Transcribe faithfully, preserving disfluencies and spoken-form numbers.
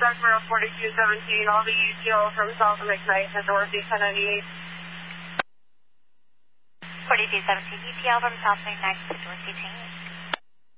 Dartmouth forty-two seventeen, all the E T O from South McKnight to Dorothy ten ninety-eight. forty-two seventeen E T L from South McKnight to Dorothy ten ninety-eight.